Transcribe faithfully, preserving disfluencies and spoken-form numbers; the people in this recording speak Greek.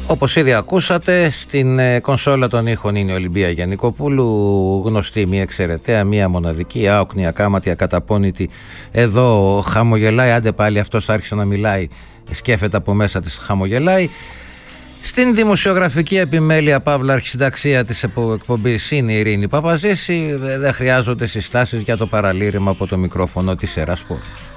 Όπως ήδη ακούσατε, στην κονσόλα των ήχων είναι η Ολυμπία Γιαννικοπούλου, γνωστή, μια εξαιρεταία, μια μοναδική, άοκνη, ακάματη, ακαταπώνητη. Εδώ χαμογελάει, άντε πάλι αυτός άρχισε να μιλάει, σκέφτεται από μέσα της, χαμογελάει. Στην δημοσιογραφική επιμέλεια, παύλα αρχισυνταξία της εκπομπής είναι η Ειρήνη Παπαζήση. Δεν χρειάζονται συστάσεις για το παραλήρημα από το μικρόφωνο της Έρα Σπορ.